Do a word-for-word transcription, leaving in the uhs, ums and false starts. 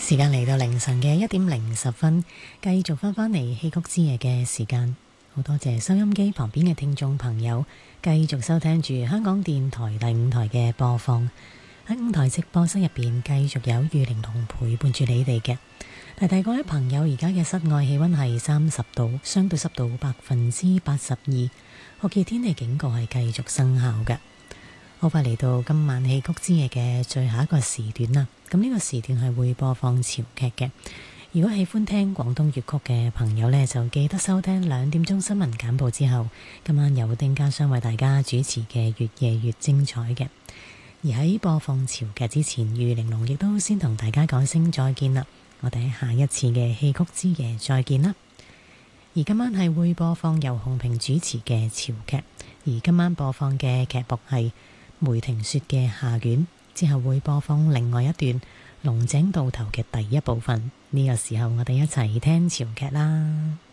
時間嚟到凌晨嘅一點零十分，繼續翻返嚟戲曲之夜嘅時間。好多謝收音機旁邊嘅聽眾朋友，繼續收聽住香港電台第五台嘅播放。喺五台直播室入邊，繼續有玉玲珑陪伴住你哋嘅。提提各位朋友，而家嘅室外氣溫係三十度，相對濕度百分之八十二，酷熱天氣警告係繼續生效嘅。好快嚟到今晚戲曲之夜嘅最後一個時段啦。咁呢個時段係會播放潮劇嘅。如果喜歡聽廣東粵曲嘅朋友呢，就記得收聽兩點鐘新聞簡報之後，今晚由丁家雙為大家主持嘅越夜越精彩嘅。而喺播放潮劇之前，玉玲珑亦都先同大家講聲再見啦。我哋喺下一次嘅戲曲之夜再見啦。而今晚係會播放由洪平主持嘅潮劇，而今晚播放嘅劇目係梅亭說嘅下卷，之後會播放另外一段龍井渡頭嘅第一部分。呢個時候我哋一齊聽潮劇啦。